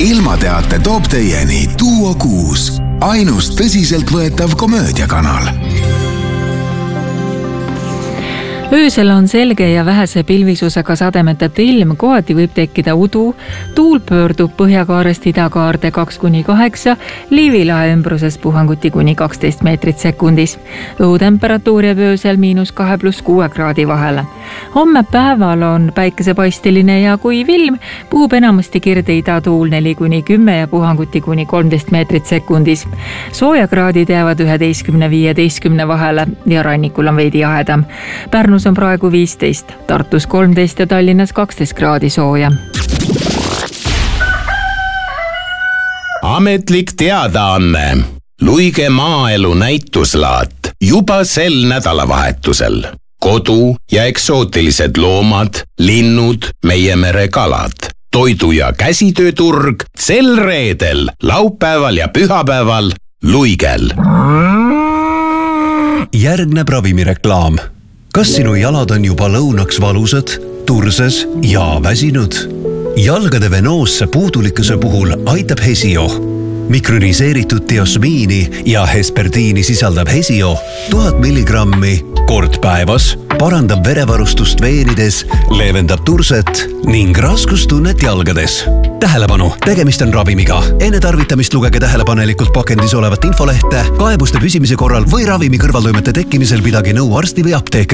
ilmateate toob teieni Duo 6, ainus tõsiseltvõetav komöödiakanal. Öösel on selge ja vähese pilvisusega sademeteta ilm, kohati võib tekkida udu, tuul pöördub põhjakaarest idakaarde 2-8, Liivilahe ümbruses puhanguti kuni 12 meetrit sekundis. Õhutemperatuur jääb öösel -2 + 6 kraadi vahele. Homme päeval on päikesepaisteline ja kuiv ilm, puhub enamasti kirde idatuul 4-10 ja puhanguti kuni 13 meetrit sekundis. Soojakraadid jäävad 11-15 vahele ja rannikul on veidi jahedam. Pärnus on praegu 15, Tartus 13 ja Tallinnas 12 kraadi sooja. Ametlik teadaanne. Luige maaelu näituslaat juba sel nädalavahetusel. Kodu- ja eksootilised loomad, linnud, meie mere kalad. Toidu- ja käsitööturg sel reedel, laupäeval ja pühapäeval Luigel. Järgneb ravimireklaam. Kas sinu jalad on juba lõunaks valusad, turses ja väsinud? Jalgade venoosse puudulikkuse puhul aitab Hesio. Mikroniseeritud diosmiini ja hesperdiini sisaldab Hesio 1000 milligrammi kord päevas, parandab verevarustust veenides, leevendab turset ning raskustunnet jalgades. Tähelepanu, tegemist on ravimiga. Enne tarvitamist lugege tähelepanelikult pakendis olevat infolehte, kaebuste püsimise korral või ravimi kõrvaltoimete tekkimisel pidage nõu arsti või apteekri.